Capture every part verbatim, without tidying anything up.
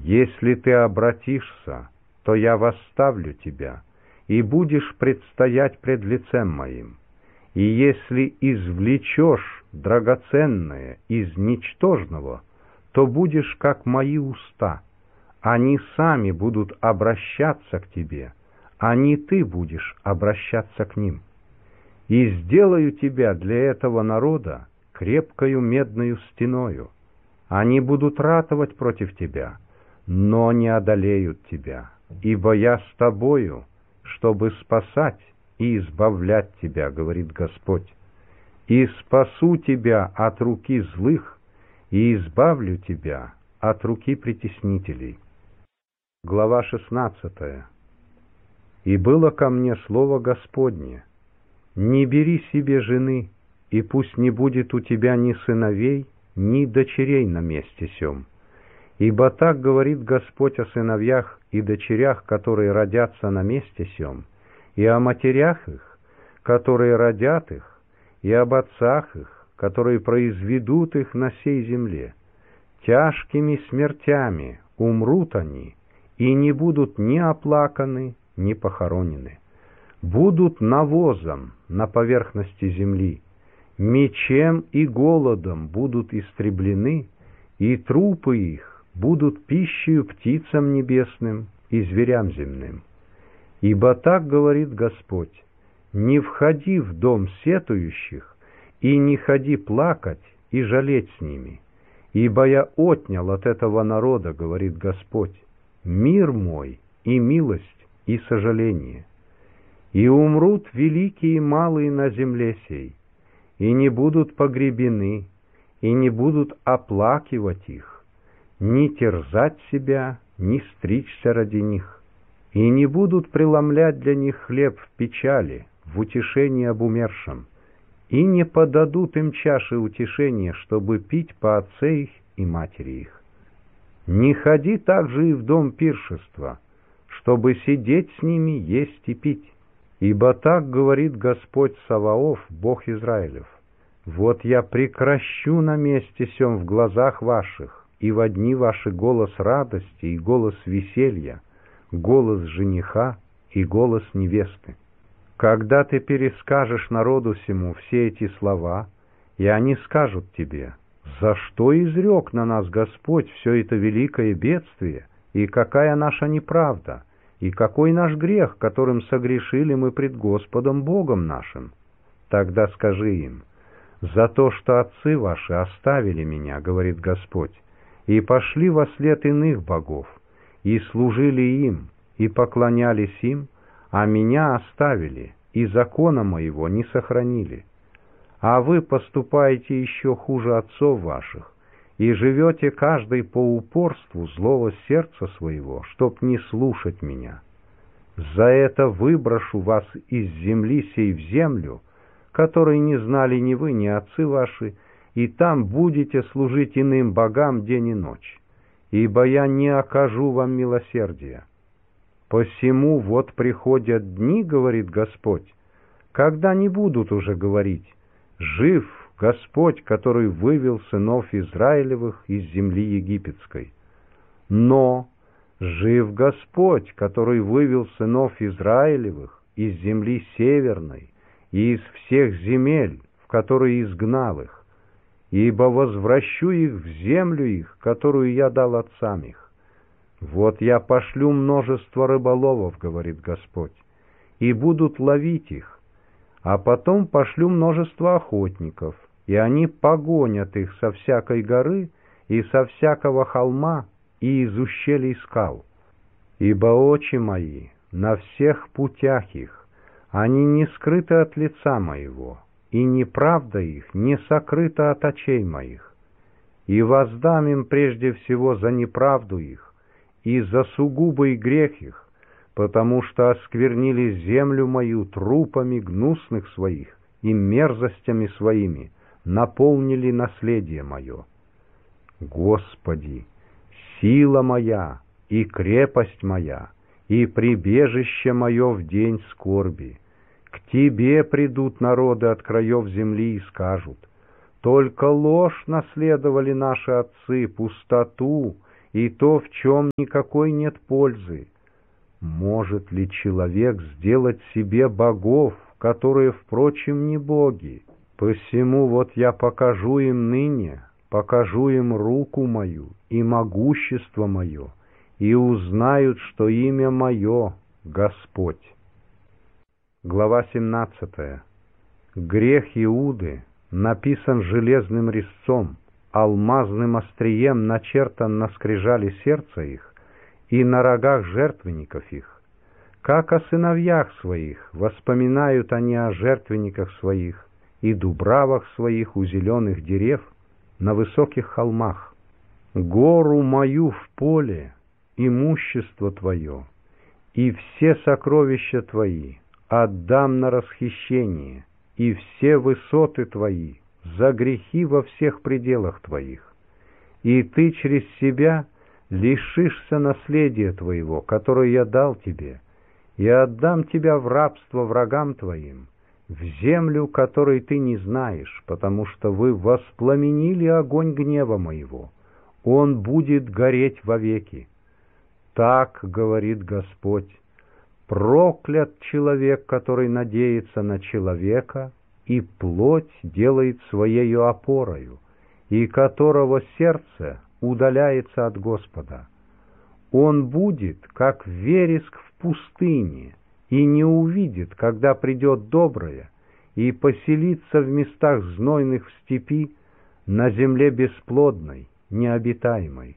Если ты обратишься, то я восставлю тебя, и будешь предстоять пред лицем моим. И если извлечешь драгоценное из ничтожного, то будешь как мои уста. Они сами будут обращаться к тебе, а не ты будешь обращаться к ним. И сделаю тебя для этого народа крепкою медною стеною. Они будут ратовать против тебя, но не одолеют тебя, ибо я с тобою, чтобы спасать и избавлять тебя, говорит Господь. И спасу тебя от руки злых, и избавлю тебя от руки притеснителей. Глава шестнадцатая. И было ко мне слово Господне: не бери себе жены, и пусть не будет у тебя ни сыновей, ни дочерей на месте сем. Ибо так говорит Господь о сыновьях и дочерях, которые родятся на месте сем, и о матерях их, которые родят их, и об отцах их, которые произведут их на сей земле. Тяжкими смертями умрут они, и не будут ни оплаканы, ни похоронены. Будут навозом на поверхности земли, мечем и голодом будут истреблены, и трупы их будут пищей птицам небесным и зверям земным. Ибо так говорит Господь: не входи в дом сетующих, и не ходи плакать и жалеть с ними, ибо я отнял от этого народа, говорит Господь, мир мой и милость и сожаление. И умрут великие и малые на земле сей, и не будут погребены, и не будут оплакивать их, ни терзать себя, ни стричься ради них, и не будут преломлять для них хлеб в печали, в утешении об умершем, и не подадут им чаши утешения, чтобы пить по отце их и матери их. Не ходи также и в дом пиршества, чтобы сидеть с ними, есть и пить. Ибо так говорит Господь Саваоф, Бог Израилев: вот я прекращу на месте сем в глазах ваших, и во дни ваши голос радости и голос веселья, голос жениха и голос невесты. Когда ты перескажешь народу сему все эти слова, и они скажут тебе: за что изрек на нас Господь все это великое бедствие, и какая наша неправда, и какой наш грех, которым согрешили мы пред Господом Богом нашим? Тогда скажи им: за то, что отцы ваши оставили меня, говорит Господь, и пошли во след иных богов, и служили им, и поклонялись им, а меня оставили, и закона моего не сохранили. А вы поступаете еще хуже отцов ваших, и живете каждый по упорству злого сердца своего, чтоб не слушать меня. За это выброшу вас из земли сей в землю, которой не знали ни вы, ни отцы ваши, и там будете служить иным богам день и ночь, ибо я не окажу вам милосердия. Посему вот приходят дни, говорит Господь, когда не будут уже говорить: жив Господь, который вывел сынов Израилевых из земли египетской. Но жив Господь, который вывел сынов Израилевых из земли северной и из всех земель, в которые изгнал их, ибо возвращу их в землю их, которую я дал отцам их. Вот я пошлю множество рыболовов, говорит Господь, и будут ловить их, а потом пошлю множество охотников, и они погонят их со всякой горы и со всякого холма и из ущелий скал. Ибо очи мои на всех путях их, они не скрыты от лица моего, и неправда их не сокрыта от очей моих. И воздам им прежде всего за неправду их и за сугубый грех их, потому что осквернили землю мою трупами гнусных своих и мерзостями своими, наполнили наследие мое. Господи, сила моя и крепость моя, и прибежище мое в день скорби. К Тебе придут народы от краев земли и скажут: только ложь наследовали наши отцы, пустоту, и то, в чем никакой нет пользы. Может ли человек сделать себе богов, которые, впрочем, не боги? Посему вот я покажу им ныне, покажу им руку мою и могущество мое, и узнают, что имя мое — Господь». Глава семнадцатая. Грех Иуды написан железным резцом, алмазным острием начертан на скрижали сердца их и на рогах жертвенников их. Как о сыновьях своих воспоминают они о жертвенниках своих и дубравах своих у зеленых дерев на высоких холмах. Гору мою в поле, имущество твое, и все сокровища твои отдам на расхищение, и все высоты твои за грехи во всех пределах твоих. И ты через себя лишишься наследия твоего, которое я дал тебе, и отдам тебя в рабство врагам твоим, в землю, которой ты не знаешь, потому что вы воспламенили огонь гнева моего, он будет гореть вовеки. Так говорит Господь: проклят человек, который надеется на человека и плоть делает своею опорою, и которого сердце удаляется от Господа. Он будет, как вереск в пустыне, и не увидит, когда придет доброе, и поселится в местах знойных в степи, на земле бесплодной, необитаемой.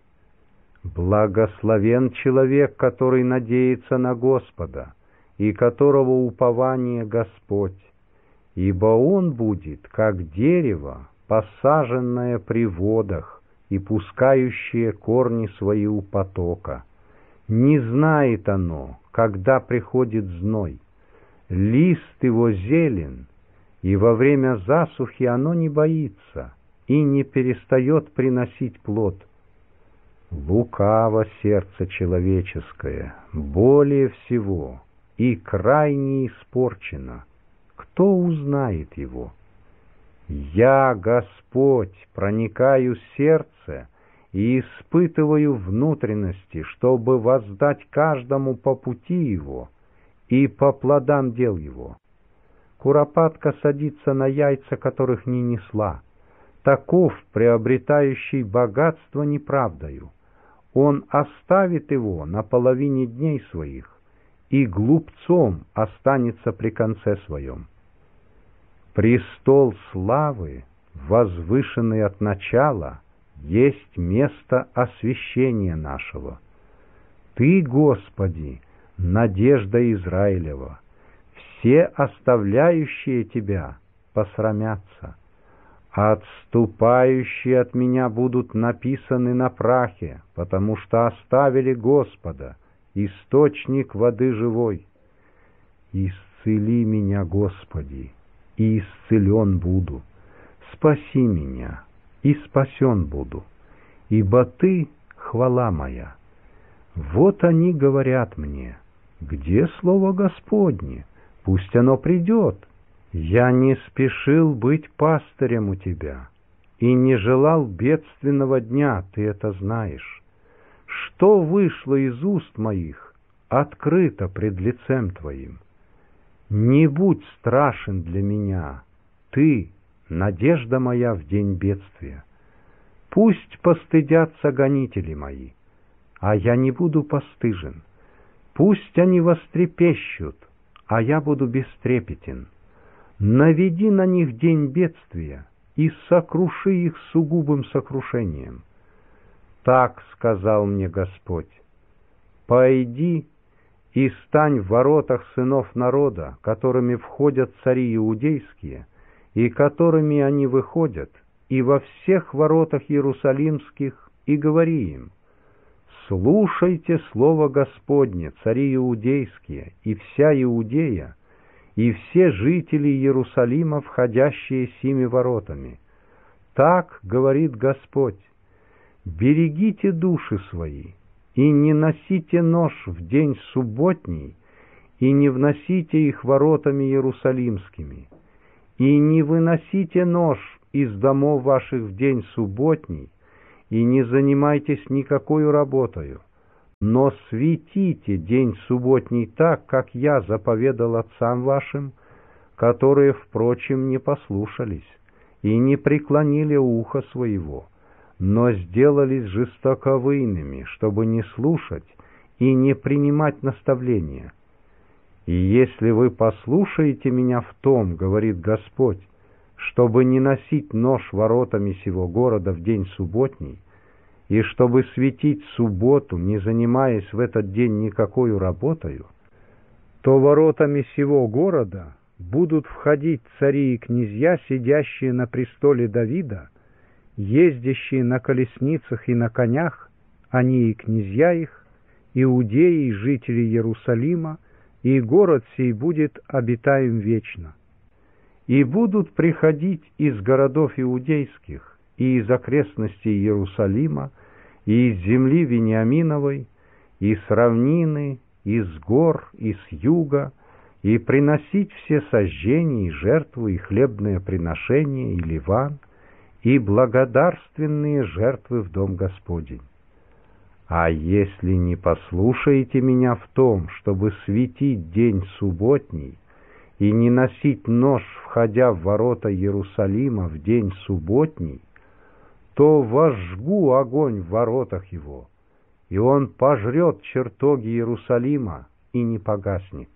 Благословен человек, который надеется на Господа, и которого упование Господь, ибо он будет, как дерево, посаженное при водах и пускающее корни свои у потока. Не знает оно, когда приходит зной. Лист его зелен, и во время засухи оно не боится и не перестает приносить плод. Лукаво сердце человеческое, более всего, и крайне испорчено. Кто узнает его? Я, Господь, проникаю в сердце и испытываю внутренности, чтобы воздать каждому по пути его и по плодам дел его. Куропатка садится на яйца, которых не несла. Таков, приобретающий богатство неправдою. Он оставит его на половине дней своих, и глупцом останется при конце своем. Престол славы, возвышенный от начала, есть место освящения нашего. Ты, Господи, надежда Израилева, все оставляющие Тебя посрамятся. Отступающие от меня будут написаны на прахе, потому что оставили Господа, источник воды живой. Исцели меня, Господи, и исцелен буду. Спаси меня, и спасен буду, ибо Ты — хвала моя. Вот они говорят мне: где слово Господне? Пусть оно придет. Я не спешил быть пастырем у Тебя и не желал бедственного дня, Ты это знаешь. Что вышло из уст моих, открыто пред лицем Твоим. Не будь страшен для меня, Ты — надежда моя в день бедствия. Пусть постыдятся гонители мои, а я не буду постыжен. Пусть они вострепещут, а я буду бестрепетен. Наведи на них день бедствия и сокруши их сугубым сокрушением. Так сказал мне Господь: пойди и стань в воротах сынов народа, которыми входят цари иудейские, и которыми они выходят, и во всех воротах иерусалимских, и говори им: слушайте слово Господне, цари иудейские, и вся Иудея, и все жители Иерусалима, входящие сими воротами. Так говорит Господь: берегите души свои, и не носите нож в день субботний, и не вносите их воротами иерусалимскими, и не выносите нож из домов ваших в день субботний, и не занимайтесь никакой работою, но светите день субботний так, как я заповедал отцам вашим, которые, впрочем, не послушались и не преклонили ухо своего, но сделались жестоковыйными, чтобы не слушать и не принимать наставления. И если вы послушаете меня в том, говорит Господь, чтобы не носить нож воротами сего города в день субботний, и чтобы светить субботу, не занимаясь в этот день никакой работою, то воротами сего города будут входить цари и князья, сидящие на престоле Давида, ездящие на колесницах и на конях, они и князья их, иудеи и жители Иерусалима, и город сей будет обитаем вечно. И будут приходить из городов иудейских, и из окрестностей Иерусалима, и из земли Вениаминовой, и с равнины, и с гор, и с юга, и приносить все сожжения, и жертвы, и хлебное приношение, и ливан, и благодарственные жертвы в дом Господень. А если не послушаете меня в том, чтобы светить день субботний, и не носить нож, входя в ворота Иерусалима в день субботний, то возжгу огонь в воротах его, и он пожрет чертоги Иерусалима и не погаснет.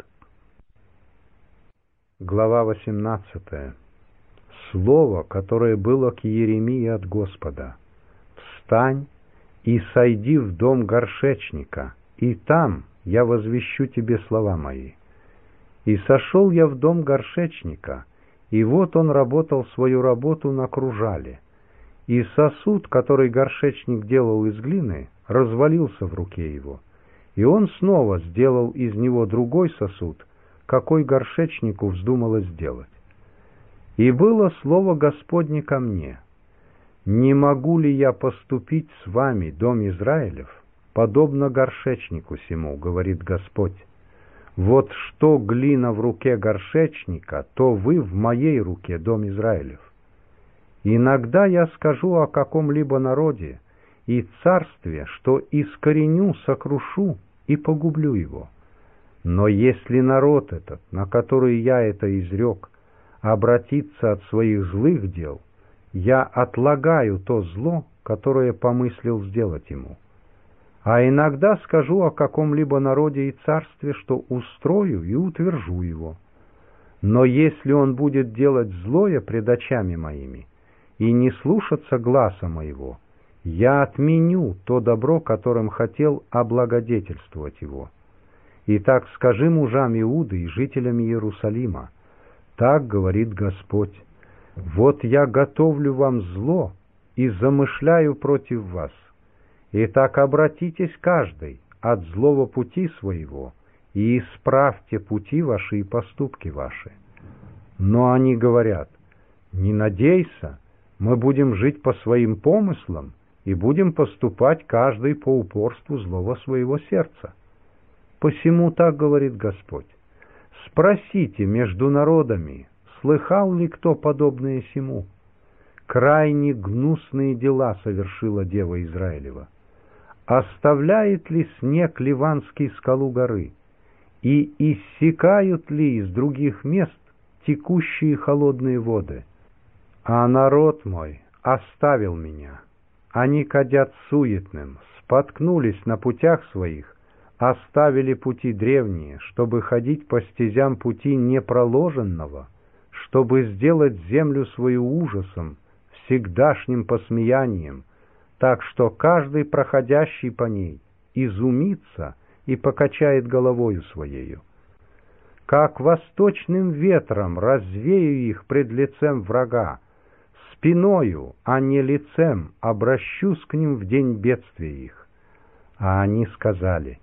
Глава восемнадцатая. Слово, которое было к Иеремии от Господа. «Встань и сойди в дом горшечника, и там я возвещу тебе слова мои». И сошел я в дом горшечника, и вот он работал свою работу на кружале. И сосуд, который горшечник делал из глины, развалился в руке его. И он снова сделал из него другой сосуд, какой горшечнику вздумалось сделать. И было слово Господне ко мне: «Не могу ли я поступить с вами, дом Израилев, подобно горшечнику сему, говорит Господь? Вот что глина в руке горшечника, то вы в моей руке, дом Израилев. Иногда я скажу о каком-либо народе и царстве, что искореню, сокрушу и погублю его. Но если народ этот, на который я это изрек, обратится от своих злых дел, я отлагаю то зло, которое помыслил сделать ему. А иногда скажу о каком-либо народе и царстве, что устрою и утвержу его. Но если он будет делать злое пред очами моими и не слушаться гласа моего, я отменю то добро, которым хотел облагодетельствовать его. Итак, скажи мужам Иуды и жителям Иерусалима: так говорит Господь: вот я готовлю вам зло и замышляю против вас. Итак, обратитесь каждый от злого пути своего и исправьте пути ваши и поступки ваши. Но они говорят: не надейся, мы будем жить по своим помыслам и будем поступать каждый по упорству злого своего сердца. Посему так говорит Господь: спросите между народами, слыхал ли кто подобное сему? Крайне гнусные дела совершила дева Израилева. Оставляет ли снег Ливанский скалу горы, и иссякают ли из других мест текущие холодные воды? А народ мой оставил меня. Они кадят суетным, споткнулись на путях своих, оставили пути древние, чтобы ходить по стезям пути непроложенного, чтобы сделать землю свою ужасом, всегдашним посмеянием, так что каждый проходящий по ней изумится и покачает головою своею. Как восточным ветром развею их пред лицем врага, спиною, а не лицем, обращусь к ним в день бедствия их». А они сказали: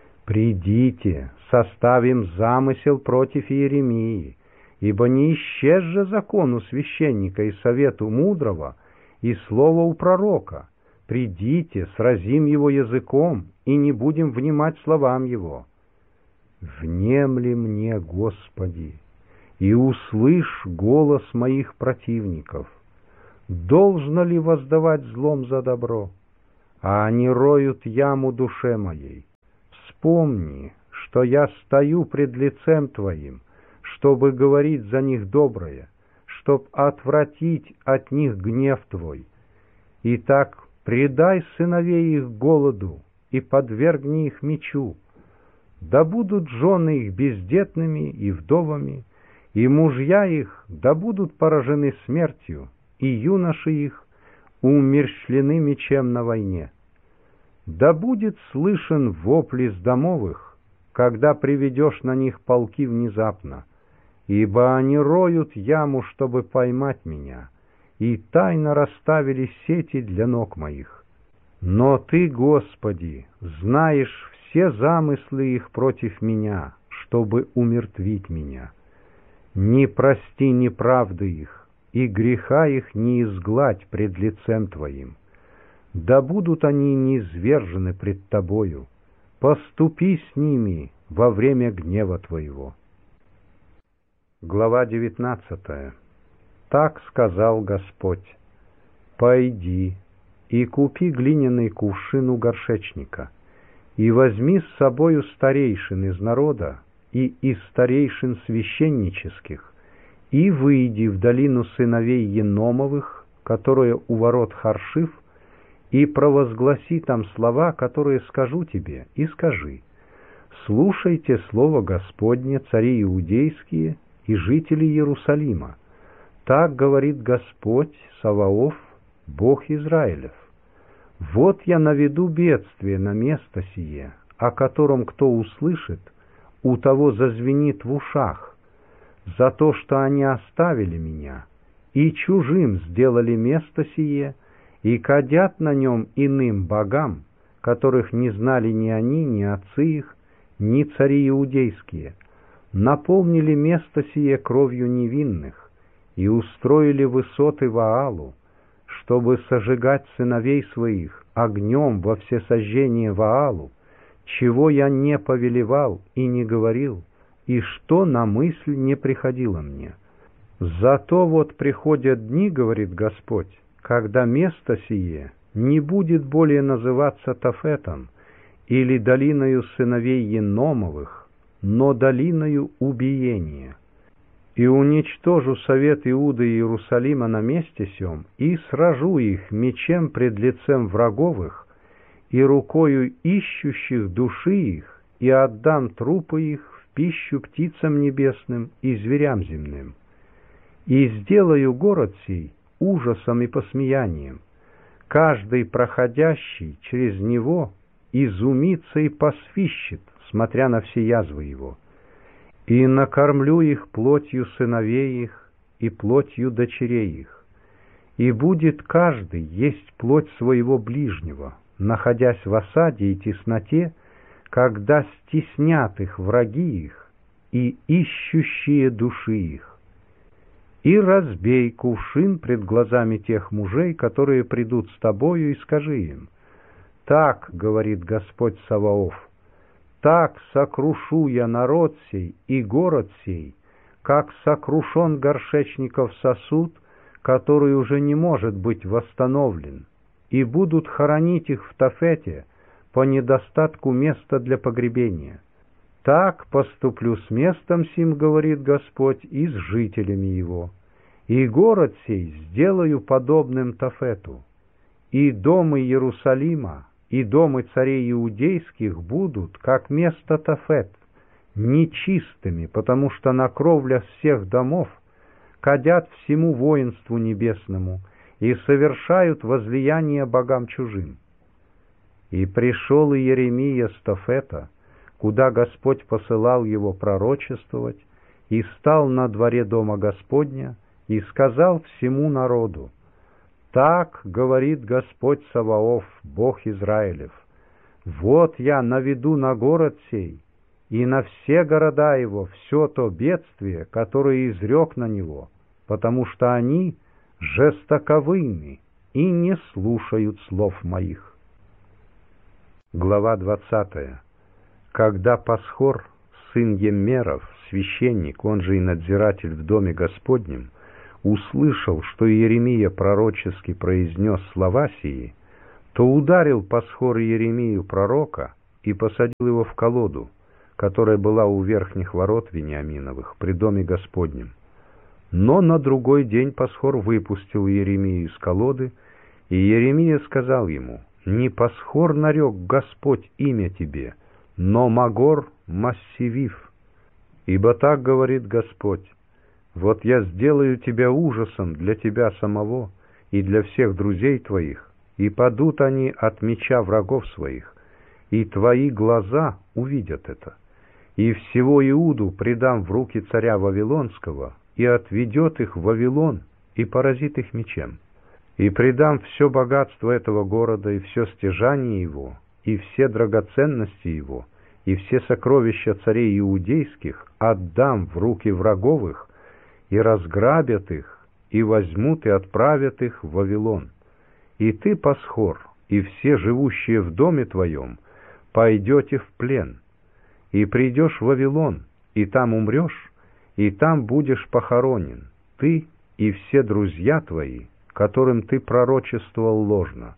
«Придите, составим замысел против Иеремии, ибо не исчез же закон у священника и совету мудрого, и слово у пророка. Придите, сразим его языком, и не будем внимать словам его. Внемли мне, Господи, и услышь голос моих противников. Должно ли воздавать злом за добро? а они роют яму душе моей. Вспомни, что я стою пред лицем Твоим, чтобы говорить за них доброе, чтоб отвратить от них гнев Твой. Итак, предай сыновей их голоду и подвергни их мечу. Да будут жены их бездетными и вдовами, и мужья их да будут поражены смертью, и юноши их умерщвлены мечем на войне. Да будет слышен вопль из домовых, когда приведешь на них полки внезапно, ибо они роют яму, чтобы поймать меня, и тайно расставили сети для ног моих. Но Ты, Господи, знаешь все замыслы их против меня, чтобы умертвить меня. Не прости неправды их, и греха их не изгладь пред лицем Твоим. Да будут они низвержены пред Тобою, поступи с ними во время гнева Твоего. Глава девятнадцатая. Так сказал Господь: «Пойди и купи глиняный кувшин у горшечника, и возьми с собою старейшин из народа и из старейшин священнических, и выйди в долину сыновей Еномовых, которая у ворот Харшиф, и провозгласи там слова, которые скажу тебе, и скажи: слушайте слово Господне, цари иудейские и жители Иерусалима. Так говорит Господь Саваоф, Бог Израилев: вот я наведу бедствие на место сие, о котором кто услышит, у того зазвенит в ушах, за то, что они оставили меня, и чужим сделали место сие, и кадят на нем иным богам, которых не знали ни они, ни отцы их, ни цари иудейские, наполнили место сие кровью невинных, и устроили высоты Ваалу, чтобы сожигать сыновей своих огнем во всесожжение Ваалу, чего я не повелевал и не говорил, и что на мысль не приходило мне. Зато вот приходят дни, говорит Господь, когда место сие не будет более называться Тофетом или долиною сыновей Еномовых, но долиною убиения. И уничтожу совет Иуды и Иерусалима на месте сем, и сражу их мечем пред лицем враговых, и рукою ищущих души их, и отдам трупы их в пищу птицам небесным и зверям земным. И сделаю город сей ужасом и посмеянием. Каждый проходящий через него изумится и посвищет, смотря на все язвы его. И накормлю их плотью сыновей их и плотью дочерей их. И будет каждый есть плоть своего ближнего, находясь в осаде и тесноте, когда стеснят их враги их и ищущие души их. И разбей кувшин пред глазами тех мужей, которые придут с тобою, и скажи им: так говорит Господь Саваоф, так сокрушу я народ сей и город сей, как сокрушен горшечников сосуд, который уже не может быть восстановлен, и будут хоронить их в Тофете по недостатку места для погребения. Так поступлю с местом сим, говорит Господь, и с жителями его. И город сей сделаю подобным Тофету. И дома Иерусалима, и дома царей иудейских будут, как место Тофет, нечистыми, потому что на кровлях всех домов кадят всему воинству небесному и совершают возлияние богам чужим. И пришел Иеремия с Тофета, куда Господь посылал его пророчествовать, и стал на дворе дома Господня, и сказал всему народу: так говорит Господь Саваоф, Бог Израилев: вот я наведу на город сей и на все города его все то бедствие, которое изрек на него, потому что они жестоковыйны и не слушают слов моих. Глава двадцатая. Когда Пасхор, сын Еммеров, священник, он же и надзиратель в доме Господнем, услышал, что Иеремия пророчески произнес слова сии, то ударил Пасхор Иеремию пророка и посадил его в колоду, которая была у верхних ворот Вениаминовых при доме Господнем. Но на другой день Пасхор выпустил Иеремию из колоды, и Иеремия сказал ему: «Не Пасхор нарек Господь имя тебе, но Магор Массивив. Ибо так говорит Господь: вот я сделаю тебя ужасом для тебя самого и для всех друзей твоих, и падут они от меча врагов своих, и твои глаза увидят это. И всего Иуду предам в руки царя Вавилонского, и отведет их в Вавилон, и поразит их мечем. И предам все богатство этого города, и все стяжание его, и все драгоценности его, и все сокровища царей иудейских отдам в руки враговых, и разграбят их, и возьмут и отправят их в Вавилон. И ты, Пасхор, и все живущие в доме твоем, пойдете в плен, и придешь в Вавилон, и там умрешь, и там будешь похоронен, ты и все друзья твои, которым ты пророчествовал ложно.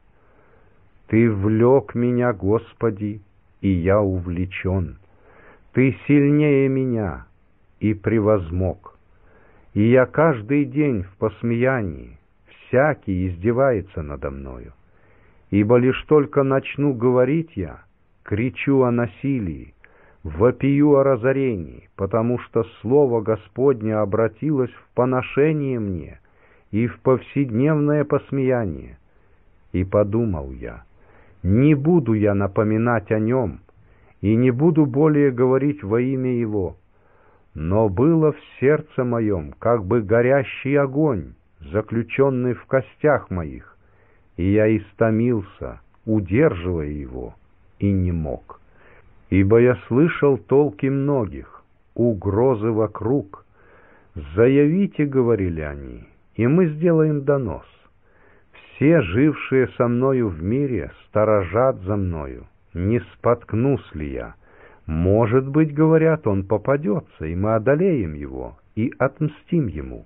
Ты влек меня, Господи, и я увлечен. Ты сильнее меня, и превозмог. И я каждый день в посмеянии, всякий издевается надо мною. Ибо лишь только начну говорить я, кричу о насилии, вопию о разорении, потому что слово Господне обратилось в поношение мне и в повседневное посмеяние. И подумал я: не буду я напоминать о нем, и не буду более говорить во имя его. Но было в сердце моем как бы горящий огонь, заключенный в костях моих, и я истомился, удерживая его, и не мог. Ибо я слышал толки многих, угрозы вокруг. «Заявите, — говорили они, — и мы сделаем донос. Все, жившие со мною в мире, сторожат за мною, не споткнусь ли я. Может быть, — говорят, — он попадется, и мы одолеем его, и отмстим ему.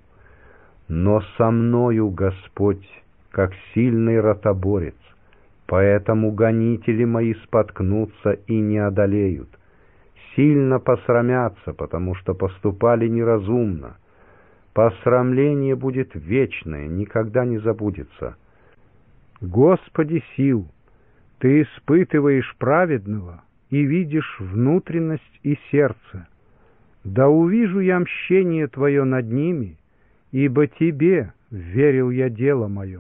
Но со мною Господь, как сильный ротоборец, поэтому гонители мои споткнутся и не одолеют, сильно посрамятся, потому что поступали неразумно. Посрамление будет вечное, никогда не забудется. Господи сил, Ты испытываешь праведного и видишь внутренность и сердце. Да увижу я мщение Твое над ними, ибо Тебе верил я дело мое.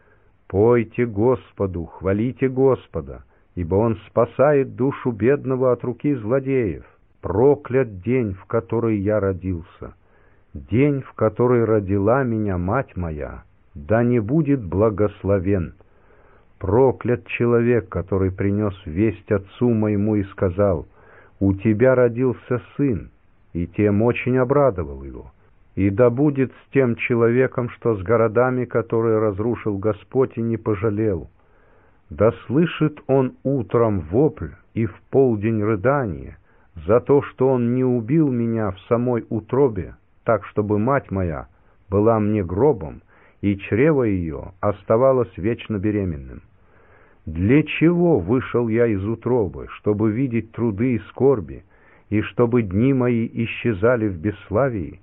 Пойте Господу, хвалите Господа, ибо Он спасает душу бедного от руки злодеев. Проклят день, в который я родился, день, в который родила меня мать моя, да не будет благословен. Проклят человек, который принес весть отцу моему и сказал: у тебя родился сын, и тем очень обрадовал его. И да будет с тем человеком, что с городами, которые разрушил Господь и не пожалел. Да слышит он утром вопль и в полдень рыдание за то, что он не убил меня в самой утробе, так, чтобы мать моя была мне гробом, и чрево ее оставалось вечно беременным. Для чего вышел я из утробы? Чтобы видеть труды и скорби, и чтобы дни мои исчезали в бесславии.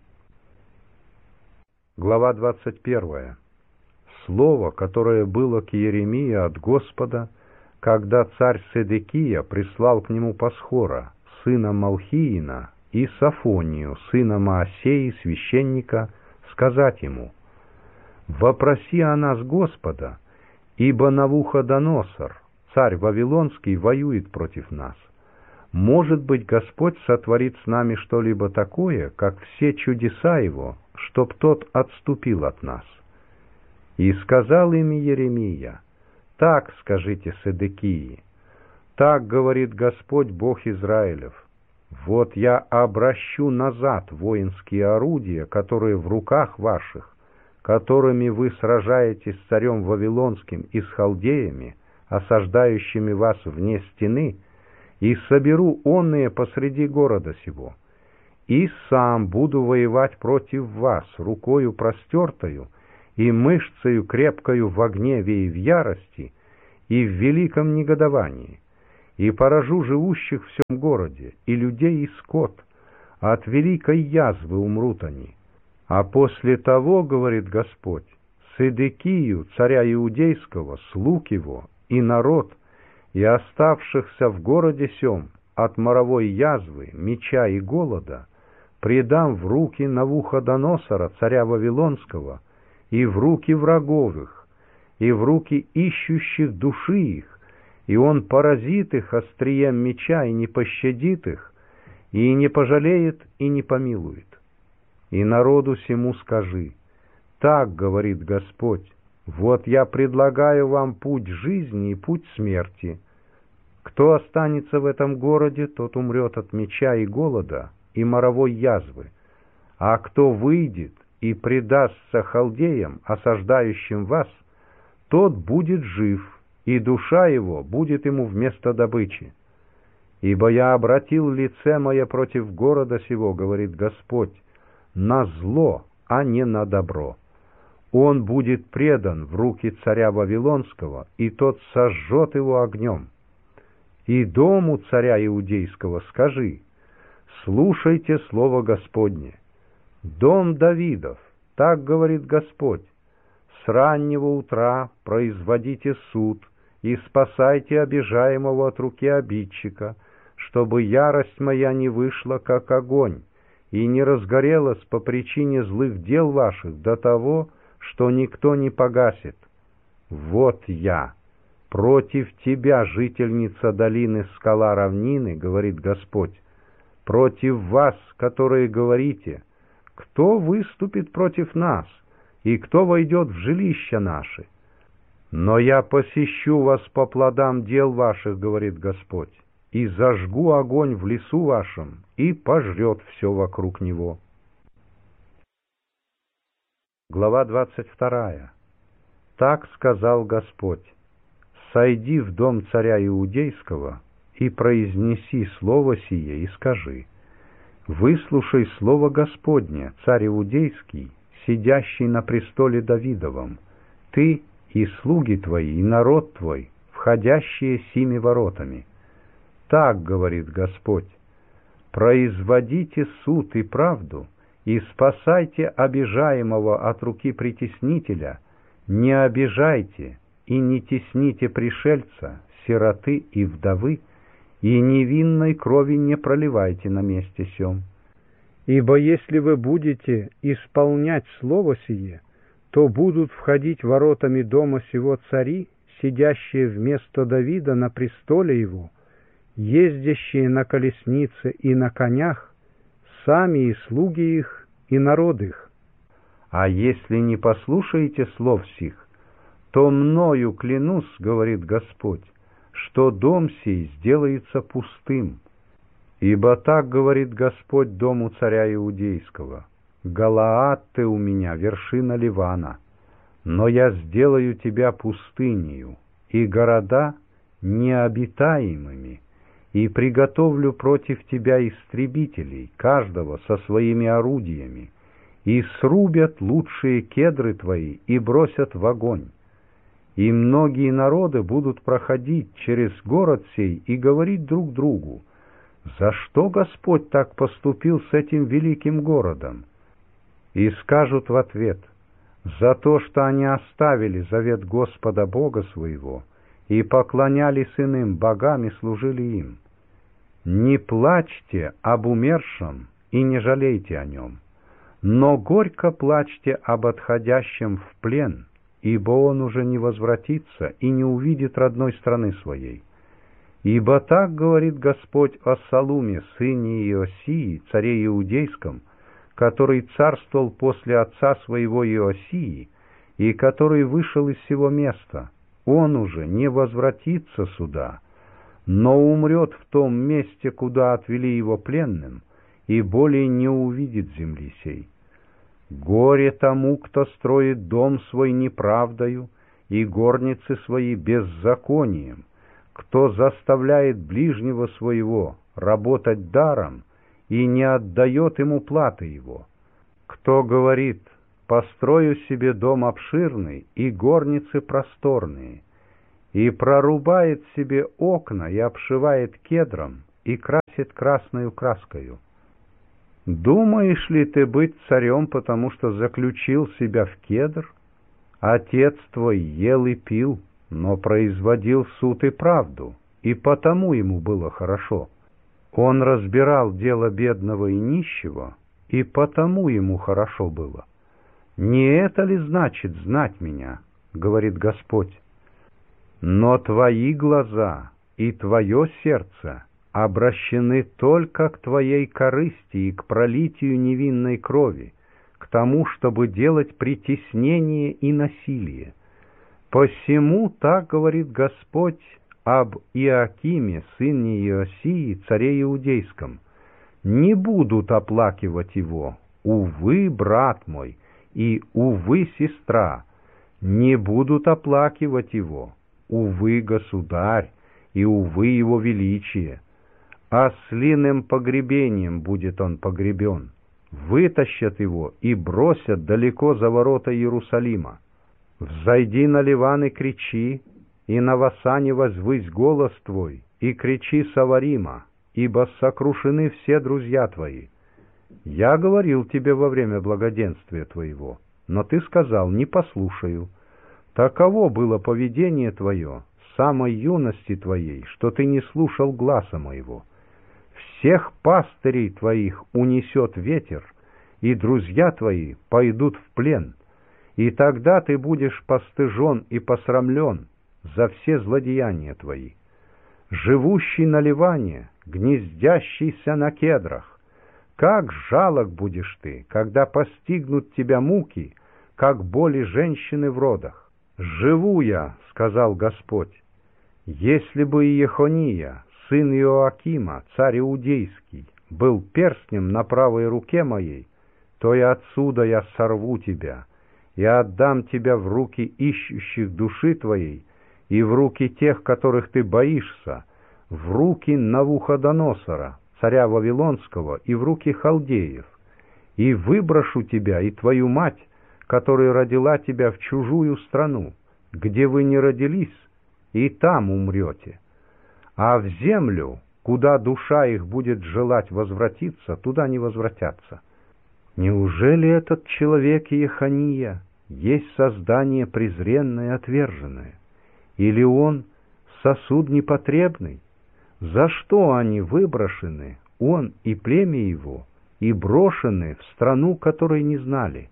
Глава двадцать первая. Слово, которое было к Иеремии от Господа, когда царь Седекия прислал к нему Пасхора, сына Малхиина, и Сафонию, сына Маасеи, священника, сказать ему: «Вопроси о нас Господа, ибо Навуходоносор, царь Вавилонский, воюет против нас. Может быть, Господь сотворит с нами что-либо такое, как все чудеса его, чтоб тот отступил от нас». И сказал им Иеремия: «Так скажите Седекии, так говорит Господь Бог Израилев: вот я обращу назад воинские орудия, которые в руках ваших, которыми вы сражаетесь с царем Вавилонским и с халдеями, осаждающими вас вне стены, и соберу онные посреди города сего, и сам буду воевать против вас рукою простертою и мышцею крепкою в гневе и в ярости, и в великом негодовании, и поражу живущих в сем городе, и людей, и скот, а от великой язвы умрут они. А после того, говорит Господь, Седекию, царя Иудейского, слуг его, и народ, и оставшихся в городе сем от моровой язвы, меча и голода, предам в руки Навуходоносора, царя Вавилонского, и в руки врагов их, и в руки ищущих души их, и он поразит их острием меча и не пощадит их, и не пожалеет и не помилует. И народу сему скажи: так говорит Господь, вот я предлагаю вам путь жизни и путь смерти. Кто останется в этом городе, тот умрет от меча и голода и моровой язвы, а кто выйдет и предастся халдеям, осаждающим вас, тот будет жив, и душа его будет ему вместо добычи. Ибо я обратил лице мое против города сего, говорит Господь, на зло, а не на добро. Он будет предан в руки царя Вавилонского, и тот сожжет его огнем. И дому царя Иудейского скажи: слушайте слово Господне. Дом Давидов, так говорит Господь, с раннего утра производите суд и спасайте обижаемого от руки обидчика, чтобы ярость моя не вышла, как огонь, и не разгорелась по причине злых дел ваших до того, что никто не погасит. Вот я против тебя, жительница долины скала равнины, говорит Господь, против вас, которые говорите: кто выступит против нас, и кто войдет в жилища наши? Но я посещу вас по плодам дел ваших, говорит Господь, и зажгу огонь в лесу вашем, и пожрет все вокруг него. Глава двадцать вторая. Так сказал Господь: сойди в дом царя Иудейского и произнеси слово сие, и скажи: выслушай слово Господне, царь Иудейский, сидящий на престоле Давидовом, ты и слуги твои, и народ твой, входящие сими воротами. Так говорит Господь: производите суд и правду, и спасайте обижаемого от руки притеснителя, не обижайте и не тесните пришельца, сироты и вдовы, и невинной крови не проливайте на месте сем. Ибо если вы будете исполнять слово сие, то будут входить воротами дома сего цари, сидящие вместо Давида на престоле его, ездящие на колеснице и на конях, сами и слуги их, и народ их. А если не послушаете слов сих, то мною клянусь, говорит Господь, что дом сей сделается пустым. Ибо так говорит Господь дому царя Иудейского: Галаад ты у меня, вершина Ливана, но я сделаю тебя пустынею, и города необитаемыми, и приготовлю против тебя истребителей, каждого со своими орудиями, и срубят лучшие кедры твои и бросят в огонь. И многие народы будут проходить через город сей и говорить друг другу: за что Господь так поступил с этим великим городом? И скажут в ответ: за то, что они оставили завет Господа Бога своего и поклонялись иным богам и служили им. Не плачьте об умершем и не жалейте о нем, но горько плачьте об отходящем в плен, ибо он уже не возвратится и не увидит родной страны своей. Ибо так говорит Господь о Салуме, сыне Иосии, царе Иудейском, который царствовал после отца своего Иосии, и который вышел из сего места. Он уже не возвратится сюда, но умрет в том месте, куда отвели его пленным, и более не увидит земли сей. Горе тому, кто строит дом свой неправдою и горницы свои беззаконием, кто заставляет ближнего своего работать даром и не отдает ему платы его, кто говорит: построю себе дом обширный и горницы просторные, и прорубает себе окна, и обшивает кедром, и красит красною краскою. Думаешь ли ты быть царем, потому что заключил себя в кедр? Отец твой ел и пил, но производил суд и правду, и потому ему было хорошо. Он разбирал дело бедного и нищего, и потому ему хорошо было. Не это ли значит знать меня, говорит Господь? Но твои глаза и твое сердце обращены только к твоей корысти и к пролитию невинной крови, к тому, чтобы делать притеснение и насилие. Посему так говорит Господь об Иоакиме, сыне Иосии, царе Иудейском: не будут оплакивать его, увы, брат мой, и увы, сестра, не будут оплакивать его, увы, государь, и увы, его величие. Ослиным погребением будет он погребен, вытащат его и бросят далеко за ворота Иерусалима. Взойди на Ливан и кричи, и на Васане возвысь голос твой, и кричи с Аварима, ибо сокрушены все друзья твои. Я говорил тебе во время благоденствия твоего, но ты сказал: не послушаю. Таково было поведение твое с самой юности твоей, что ты не слушал гласа моего. Всех пастырей твоих унесет ветер, и друзья твои пойдут в плен, и тогда ты будешь постыжен и посрамлен за все злодеяния твои. Живущий на Ливане, гнездящийся на кедрах, как жалок будешь ты, когда постигнут тебя муки, как боли женщины в родах. «Живу я, — сказал Господь, — если бы Иехония, сын Иоакима, царь Иудейский, был перстнем на правой руке моей, то и отсюда я сорву тебя, и отдам тебя в руки ищущих души твоей, и в руки тех, которых ты боишься, в руки Навуходоносора, царя Вавилонского, и в руки халдеев, и выброшу тебя и твою мать, которая родила тебя в чужую страну, где вы не родились, и там умрете. А в землю, куда душа их будет желать возвратиться, туда не возвратятся. Неужели этот человек Иехония есть создание презренное и отверженное? Или он сосуд непотребный? За что они выброшены, он и племя его, и брошены в страну, которой не знали?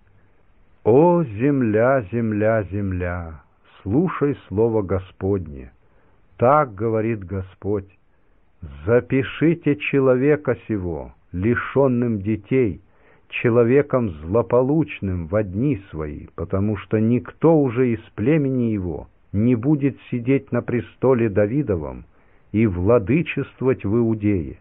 О, земля, земля, земля, слушай слово Господне. Так говорит Господь: запишите человека сего, лишенным детей, человеком злополучным во дни свои, потому что никто уже из племени его не будет сидеть на престоле Давидовом и владычествовать в Иудее.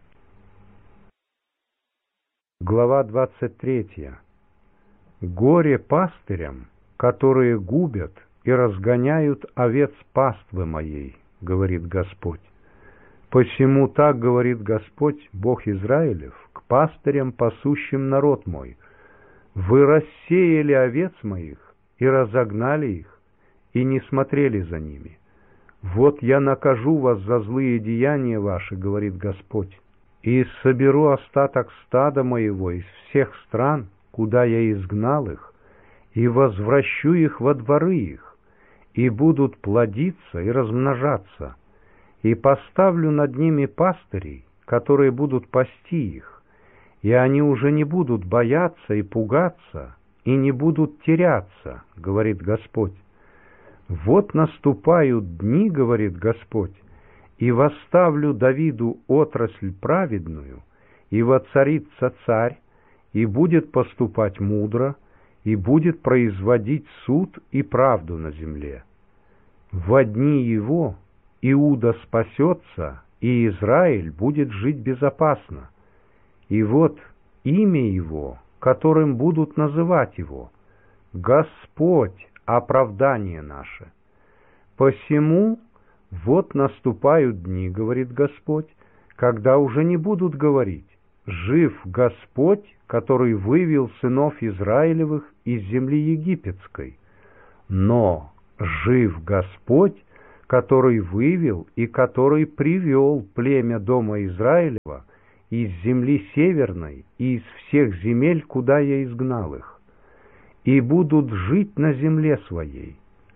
Глава двадцать третья. Горе пастырям, которые губят и разгоняют овец паствы моей, говорит Господь. Посему так говорит Господь, Бог Израилев, к пастырям, пасущим народ мой: вы рассеяли овец моих и разогнали их, и не смотрели за ними. Вот я накажу вас за злые деяния ваши, говорит Господь, и соберу остаток стада моего из всех стран, куда я изгнал их, и возвращу их во дворы их, и будут плодиться и размножаться, и поставлю над ними пастырей, которые будут пасти их, и они уже не будут бояться и пугаться, и не будут теряться, говорит Господь. Вот наступают дни, говорит Господь, и восставлю Давиду отрасль праведную, и воцарится царь, и будет поступать мудро, и будет производить суд и правду на земле. Во дни его Иуда спасется, и Израиль будет жить безопасно. И вот имя его, которым будут называть его: Господь, оправдание наше. Посему вот наступают дни, говорит Господь, когда уже не будут говорить: жив Господь, который вывел сынов Израилевых из земли египетской. Но жив Господь, который вывел и который привел племя дома Израилева из земли северной и из всех земель, куда я изгнал их, и будут жить на земле своей.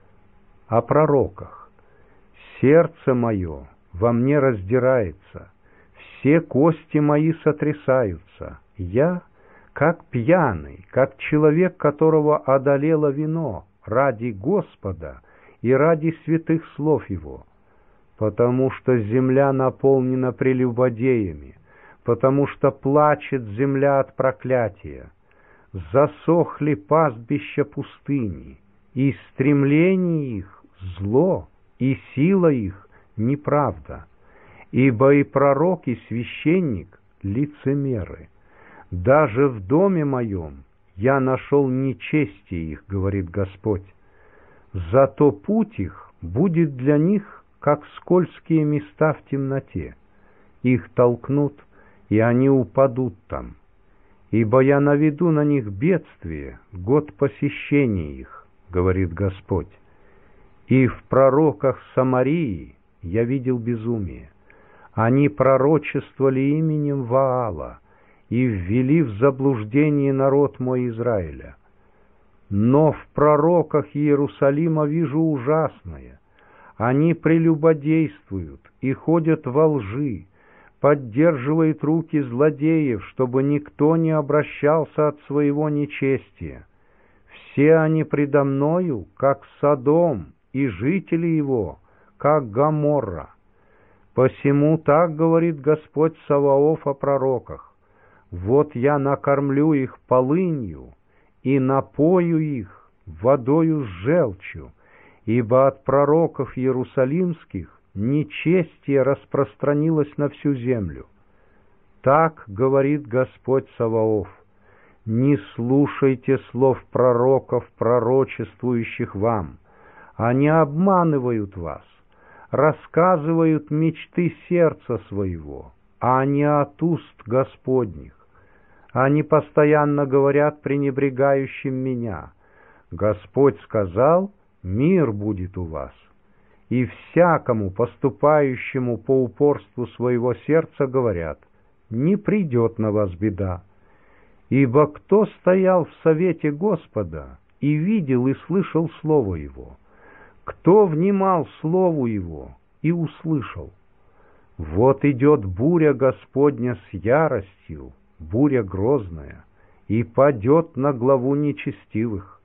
О пророках. Сердце мое во мне раздирается, все кости мои сотрясаются. Я, как пьяный, как человек, которого одолело вино, ради Господа и ради святых слов Его, потому что земля наполнена прелюбодеями, потому что плачет земля от проклятия. Засохли пастбища пустыни, и стремление их — зло, и сила их — неправда. Ибо и пророк, и священник — лицемеры. Даже в доме моем я нашел нечестие их, говорит Господь. Зато путь их будет для них, как скользкие места в темноте. Их толкнут, и они упадут там. Ибо я наведу на них бедствие, год посещения их, говорит Господь. И в пророках Самарии я видел безумие. Они пророчествовали именем Ваала и ввели в заблуждение народ мой Израиля. Но в пророках Иерусалима вижу ужасное. Они прелюбодействуют и ходят во лжи, поддерживает руки злодеев, чтобы никто не обращался от своего нечестия. Все они предо мною, как Содом, и жители его, как Гоморра. Посему так говорит Господь Саваоф о пророках. Вот я накормлю их полынью и напою их водою с желчью, ибо от пророков иерусалимских нечестие распространилось на всю землю. Так говорит Господь Саваоф: не слушайте слов пророков, пророчествующих вам. Они обманывают вас, рассказывают мечты сердца своего, а не от уст Господних. Они постоянно говорят пренебрегающим меня: Господь сказал, мир будет у вас. И всякому поступающему по упорству своего сердца говорят: не придет на вас беда. Ибо кто стоял в совете Господа и видел и слышал слово Его? Кто внимал слову Его и услышал? Вот идет буря Господня с яростью, буря грозная, и падет на главу нечестивых.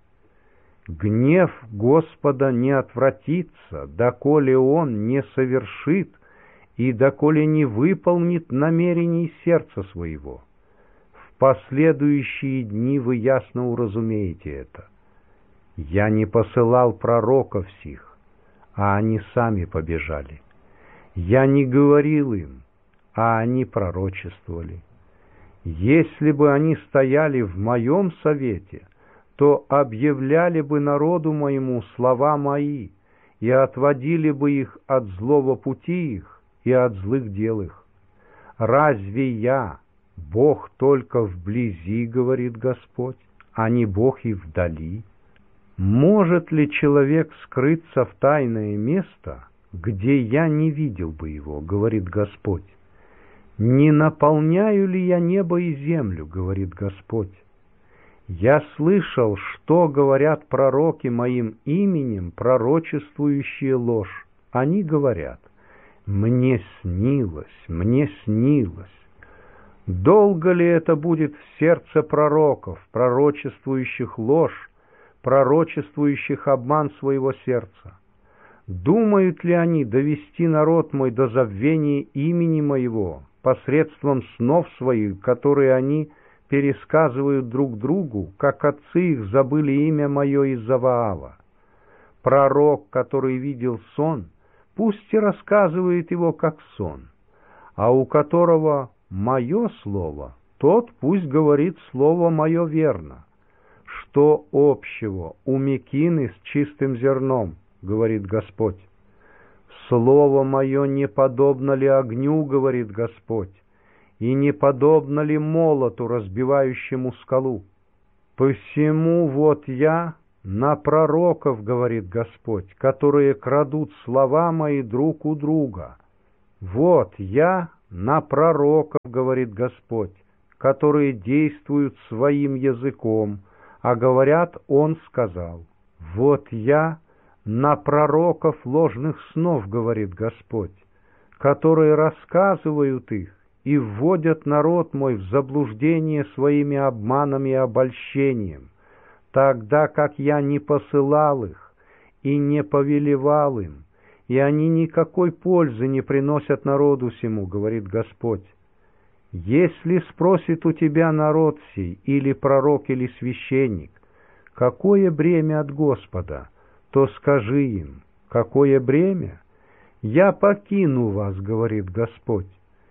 Гнев Господа не отвратится, доколе Он не совершит и доколе не выполнит намерений сердца своего. В последующие дни вы ясно уразумеете это. Я не посылал пророков сих, а они сами побежали. Я не говорил им, а они пророчествовали. Если бы они стояли в моем совете, то объявляли бы народу моему слова мои и отводили бы их от злого пути их и от злых дел их. Разве я, Бог только вблизи, говорит Господь, а не Бог и вдали? Может ли человек скрыться в тайное место, где я не видел бы его, говорит Господь? Не наполняю ли я небо и землю, говорит Господь? Я слышал, что говорят пророки моим именем, пророчествующие ложь. Они говорят: мне снилось, мне снилось. Долго ли это будет в сердце пророков, пророчествующих ложь, пророчествующих обман своего сердца? Думают ли они довести народ мой до забвения имени моего посредством снов своих, которые они пересказывают друг другу, как отцы их забыли имя мое из-за Ваала? Пророк, который видел сон, пусть и рассказывает его как сон, а у которого мое слово, тот пусть говорит слово мое верно. Что общего у мекины с чистым зерном, говорит Господь? Слово мое не подобно ли огню, говорит Господь, и не подобно ли молоту, разбивающему скалу? Посему вот я на пророков, говорит Господь, которые крадут слова мои друг у друга. Вот я на пророков, говорит Господь, которые действуют своим языком, а говорят, Он сказал. Вот я на пророков ложных снов, говорит Господь, которые рассказывают их и вводят народ мой в заблуждение своими обманами и обольщением, тогда как я не посылал их и не повелевал им, и они никакой пользы не приносят народу сему, говорит Господь. Если спросит у тебя народ сей, или пророк, или священник, какое бремя от Господа, то скажи им, какое бремя? Я покину вас, говорит Господь.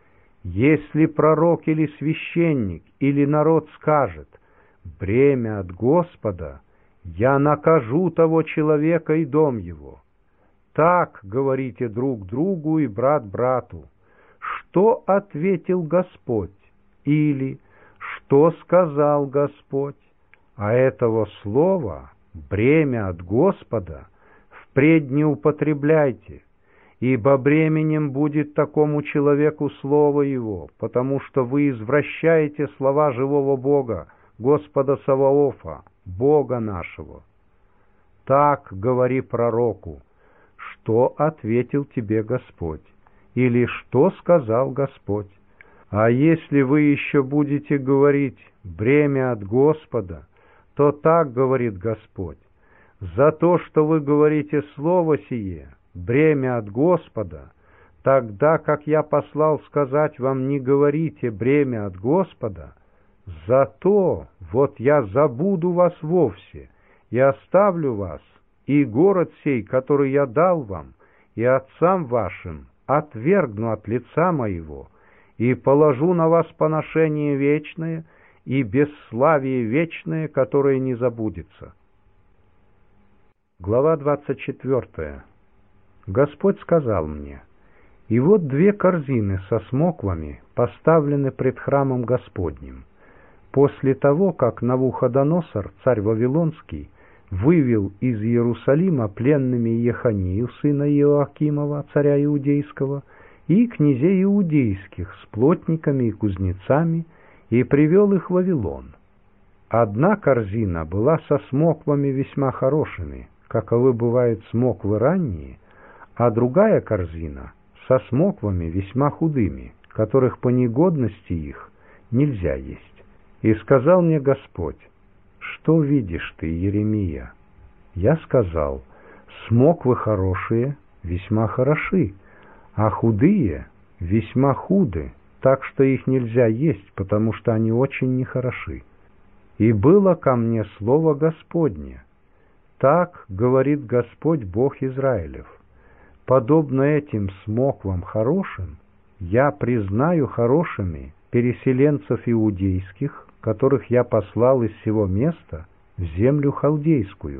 Если пророк или священник, или народ скажет, бремя от Господа, я накажу того человека и дом его. Так говорите друг другу и брат брату. Что ответил Господь? Или что сказал Господь? А этого слова, бремя от Господа, впредь не употребляйте, ибо бременем будет такому человеку слово его, потому что вы извращаете слова живого Бога, Господа Саваофа, Бога нашего. Так говори пророку, что ответил тебе Господь, или что сказал Господь. А если вы еще будете говорить бремя от Господа, то так говорит Господь: за то, что вы говорите слово сие, бремя от Господа, тогда как я послал сказать вам, не говорите бремя от Господа, зато вот я забуду вас вовсе и оставлю вас, и город сей, который я дал вам, и отцам вашим, отвергну от лица моего, и положу на вас поношение вечное и бесславие вечное, которое не забудется. Глава двадцать четвёртая. Господь сказал мне: и вот две корзины со смоквами поставлены пред храмом Господним. После того, как Навуходоносор, царь Вавилонский, вывел из Иерусалима пленными Еханию, сына Иоакимова, царя Иудейского, и князей иудейских с плотниками и кузнецами, и привел их в Вавилон. Одна корзина была со смоквами весьма хорошими, каковы бывают смоквы ранние, а другая корзина со смоквами весьма худыми, которых по негодности их нельзя есть. И сказал мне Господь: что видишь ты, Иеремия? Я сказал: смоквы хорошие, весьма хороши, а худые весьма худы, так что их нельзя есть, потому что они очень нехороши. И было ко мне слово Господне: так говорит Господь Бог Израилев: подобно этим смоквам хорошим, я признаю хорошими переселенцев иудейских, которых я послал из сего места в землю халдейскую.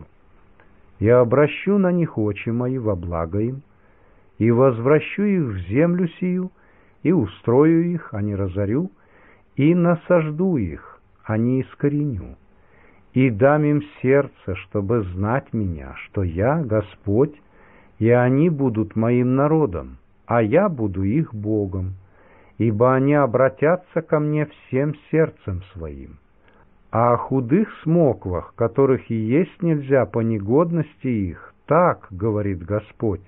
Я обращу на них очи мои во благо им, и возвращу их в землю сию, и устрою их, а не разорю, и насажду их, а не искореню, и дам им сердце, чтобы знать меня, что я Господь, и они будут моим народом, а я буду их Богом, ибо они обратятся ко мне всем сердцем своим. А о худых смоквах, которых и есть нельзя по негодности их, так говорит Господь: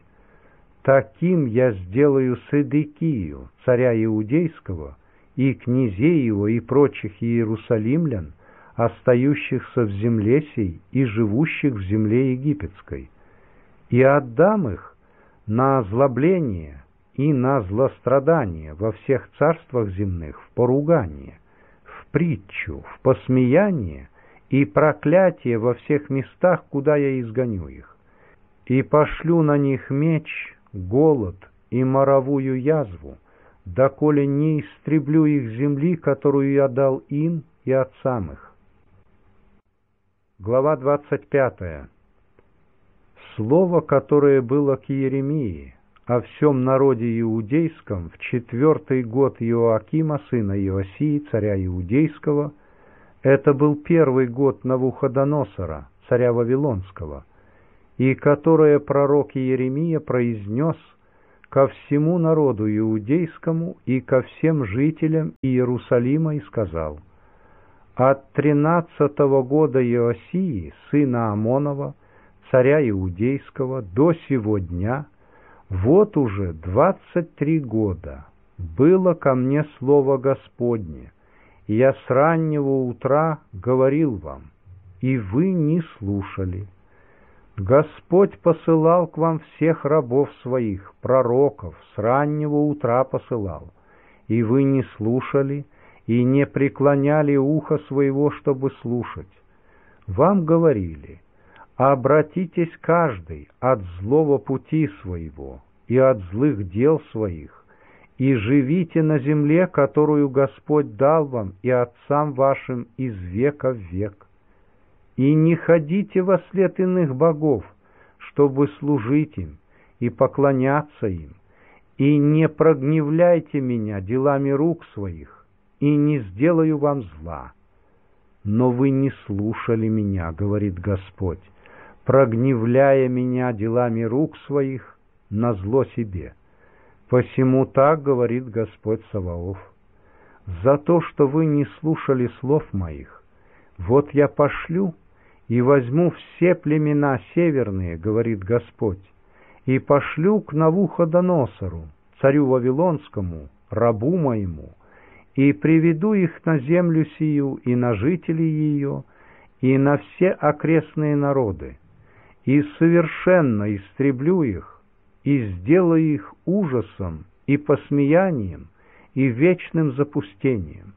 таким я сделаю Седекию, царя Иудейского, и князей его, и прочих иерусалимлян, остающихся в земле сей и живущих в земле египетской, и отдам их на озлобление и на злострадание во всех царствах земных, в поругание, в притчу, в посмеяние и проклятие во всех местах, куда я изгоню их. И пошлю на них меч, голод и моровую язву, доколе не истреблю их земли, которую я дал им и отцам их. Глава двадцать пятая. Слово, которое было к Иеремии о всем народе иудейском в четвертый год Иоакима, сына Иосии, царя Иудейского, это был первый год Навуходоносора, царя Вавилонского, и которое пророк Иеремия произнес ко всему народу иудейскому и ко всем жителям Иерусалима и сказал: «От тринадцатого года Иосии, сына Амонова, царя Иудейского, до сего дня, вот уже двадцать три года было ко мне слово Господне, и я с раннего утра говорил вам, и вы не слушали. Господь посылал к вам всех рабов своих, пророков, с раннего утра посылал, и вы не слушали и не преклоняли ухо своего, чтобы слушать. Вам говорили: обратитесь каждый от злого пути своего и от злых дел своих, и живите на земле, которую Господь дал вам и отцам вашим из века в век. И не ходите во след иных богов, чтобы служить им и поклоняться им, и не прогневляйте меня делами рук своих, и не сделаю вам зла. Но вы не слушали меня, говорит Господь, прогневляя меня делами рук своих на зло себе. Посему так говорит Господь Саваоф: за то, что вы не слушали слов моих, вот я пошлю и возьму все племена северные, говорит Господь, и пошлю к Навуходоносору, царю Вавилонскому, рабу моему, и приведу их на землю сию и на жителей ее, и на все окрестные народы, и совершенно истреблю их, и сделаю их ужасом и посмеянием, и вечным запустением,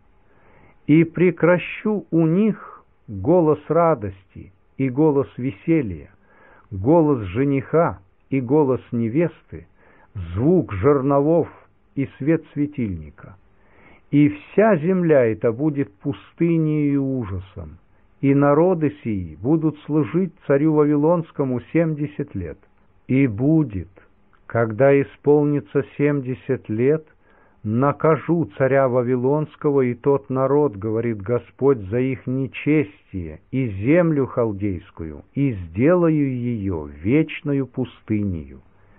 и прекращу у них голос радости и голос веселья, голос жениха и голос невесты, звук жерновов и свет светильника. И вся земля эта будет пустыней и ужасом, и народы сии будут служить царю Вавилонскому семьдесят лет. И будет, когда исполнится семьдесят лет, накажу царя Вавилонского и тот народ, говорит Господь, за их нечестие, и землю халдейскую, и сделаю ее вечною пустынею.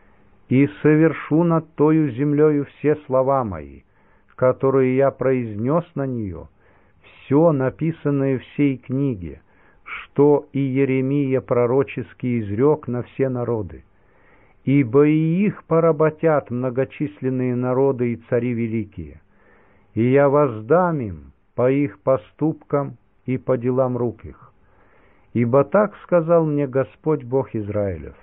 И совершу над тою землею все слова мои, которые я произнес на нее, все написанное в сей книге, что и Иеремия пророчески изрек на все народы. Ибо и их поработят многочисленные народы и цари великие, и я воздам им по их поступкам и по делам рук их. Ибо так сказал мне Господь Бог Израилев: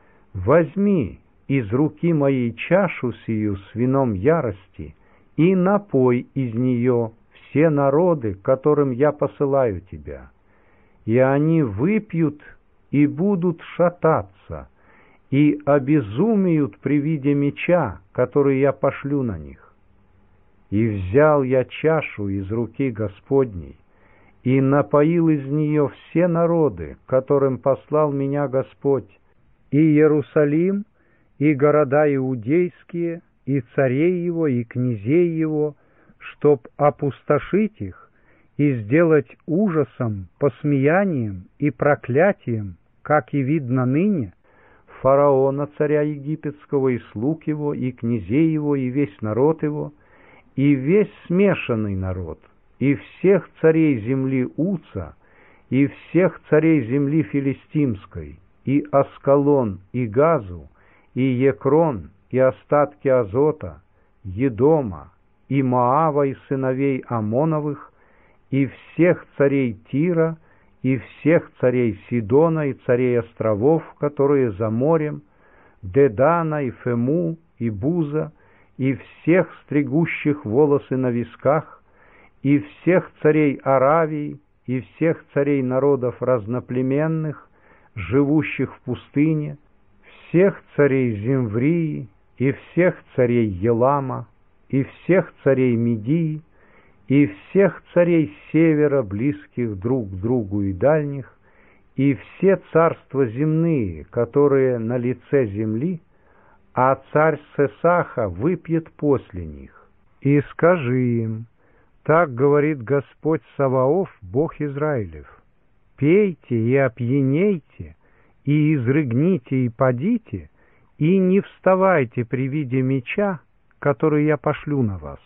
возьми из руки моей чашу сию с вином ярости и напой из нее все народы, которым я посылаю тебя, и они выпьют и будут шататься, и обезумеют при виде меча, который я пошлю на них. И взял я чашу из руки Господней, и напоил из нее все народы, которым послал меня Господь, и Иерусалим, и города иудейские, и царей его, и князей его, чтоб опустошить их и сделать ужасом, посмеянием и проклятием, как и видно ныне, фараона, царя египетского, и слуг его, и князей его, и весь народ его, и весь смешанный народ, и всех царей земли Уца, и всех царей земли филистимской, и Аскалон, и Газу, и Екрон, и остатки Азота, Едома, и Моава, и сыновей Амоновых, и всех царей Тира, и всех царей Сидона, и царей островов, которые за морем, Дедана, и Фему, и Буза, и всех стригущих волосы на висках, и всех царей Аравии, и всех царей народов разноплеменных, живущих в пустыне, всех царей Зимврии, и всех царей Елама, и всех царей Медии, и всех царей севера, близких друг к другу и дальних, и все царства земные, которые на лице земли, а царь Сесаха выпьет после них. И скажи им: так говорит Господь Саваоф, Бог Израилев: пейте и опьянейте, и изрыгните и падите, и не вставайте при виде меча, который я пошлю на вас.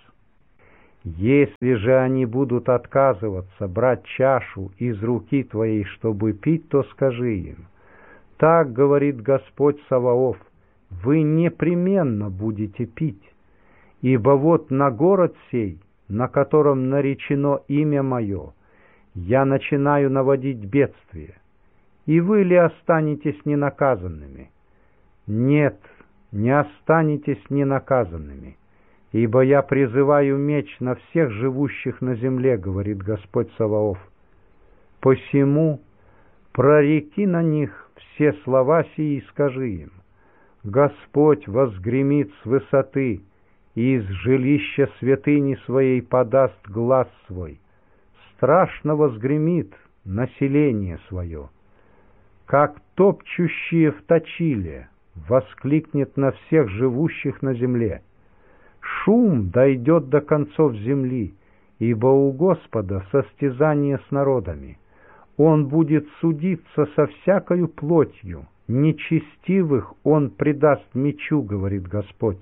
Если же они будут отказываться брать чашу из руки твоей, чтобы пить, то скажи им: так говорит Господь Саваоф, вы непременно будете пить, ибо вот на город сей, на котором наречено имя мое, я начинаю наводить бедствие, и вы ли останетесь ненаказанными? Нет, не останетесь ненаказанными, ибо я призываю меч на всех живущих на земле, говорит Господь Саваоф. Посему прореки на них все слова сии и скажи им: Господь возгремит с высоты, и из жилища святыни своей подаст глас свой, страшно возгремит население свое, как топчущие в точиле, воскликнет на всех живущих на земле. Шум дойдет до концов земли, ибо у Господа состязание с народами. Он будет судиться со всякою плотью, нечестивых Он предаст мечу, говорит Господь.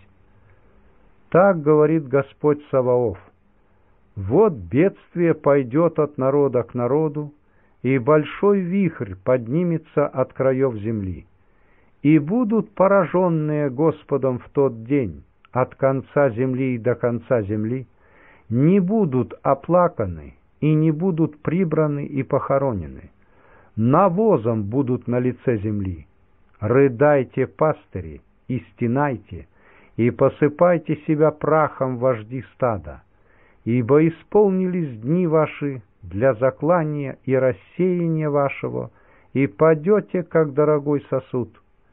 Так говорит Господь Саваоф: вот бедствие пойдет от народа к народу, и большой вихрь поднимется от краев земли. И будут пораженные Господом в тот день, от конца земли и до конца земли, не будут оплаканы и не будут прибраны и похоронены. Навозом будут на лице земли. Рыдайте, пастыри, и стенайте, и посыпайте себя прахом, вожди стада, ибо исполнились дни ваши для заклания и рассеяния вашего, и падете, как дорогой сосуд.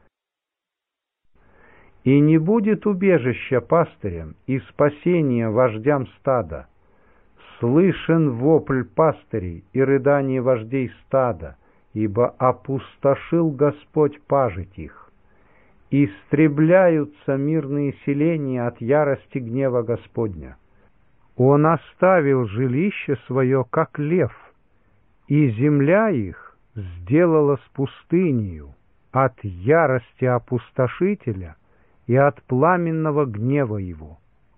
И не будет убежища пастырям и спасения вождям стада. Слышен вопль пастырей и рыдание вождей стада, ибо опустошил Господь пажить их. Истребляются мирные селения от ярости гнева Господня. Он оставил жилище свое, как лев, и земля их сделалась пустынею от ярости опустошителя и от пламенного гнева его.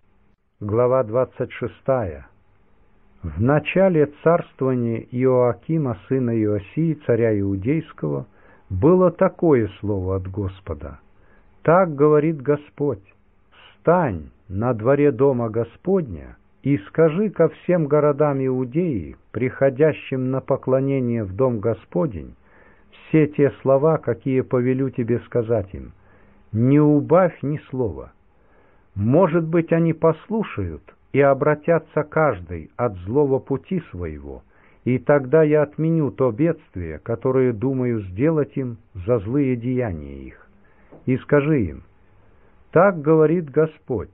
Глава двадцать шестая. В начале царствования Иоакима, сына Иосии, царя Иудейского, было такое слово от Господа. Так говорит Господь: «Стань на дворе дома Господня и скажи ко всем городам Иудеи, приходящим на поклонение в дом Господень, все те слова, какие повелю тебе сказать им. Не убавь ни слова. Может быть, они послушают и обратятся каждый от злого пути своего, и тогда я отменю то бедствие, которое думаю сделать им за злые деяния их. И скажи им: так говорит Господь,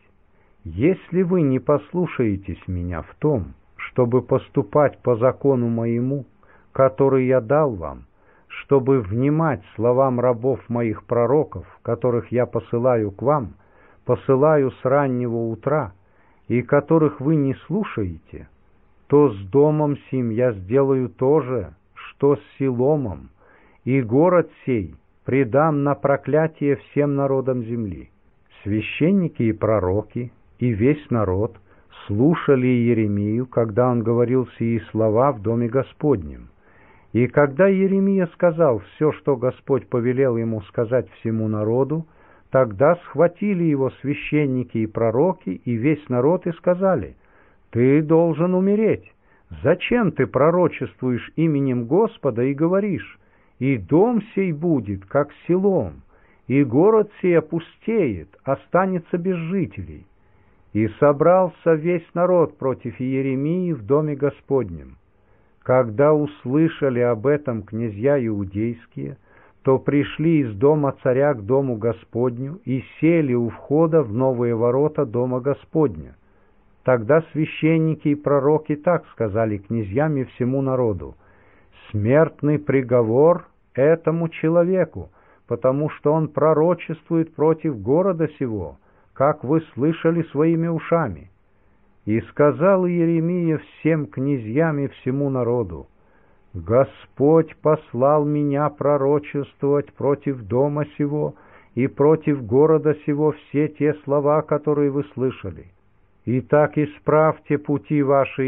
если вы не послушаетесь меня в том, чтобы поступать по закону моему, который я дал вам, чтобы внимать словам рабов моих пророков, которых я посылаю к вам, посылаю с раннего утра, и которых вы не слушаете, то с домом сим я сделаю то же, что с Силомом, и город сей предам на проклятие всем народам земли». Священники и пророки и весь народ слушали Иеремию, когда он говорил сии слова в доме Господнем. И когда Иеремия сказал все, что Господь повелел ему сказать всему народу, тогда схватили его священники и пророки и весь народ и сказали: «Ты должен умереть. Зачем ты пророчествуешь именем Господа и говоришь: и дом сей будет, как Силом, и город сей опустеет, останется без жителей?» И собрался весь народ против Иеремии в доме Господнем. Когда услышали об этом князья иудейские, то пришли из дома царя к дому Господню и сели у входа в новые ворота дома Господня. Тогда священники и пророки так сказали князьям и всему народу: «Смертный приговор этому человеку, потому что он пророчествует против города сего, как вы слышали своими ушами». И сказал Иеремия всем князьям и всему народу: Господь послал меня пророчествовать против дома сего и против города сего все те слова, которые вы слышали. Итак, исправьте пути ваши